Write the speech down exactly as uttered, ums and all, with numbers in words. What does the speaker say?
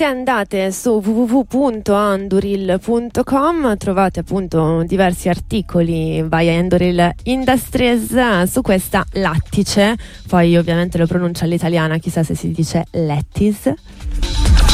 Se andate su w w w punto anduril punto com trovate appunto diversi articoli by Anduril Industries su questa lattice, poi ovviamente lo pronuncio all'italiana, chissà se si dice lettis.